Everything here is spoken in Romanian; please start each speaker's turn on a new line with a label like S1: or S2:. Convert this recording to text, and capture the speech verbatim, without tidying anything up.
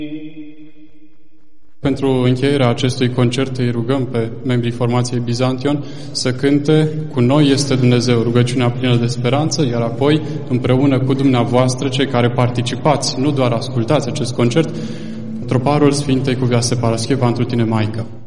S1: Pentru încheierea acestui concert îi rugăm pe membrii formației Bizantion să cânte Cu noi este Dumnezeu, rugăciunea plină de speranță, iar apoi, împreună cu dumneavoastră, cei care participați, nu doar ascultați acest concert, troparul Sfintei Cuvioase Parascheva întru tine, Maică.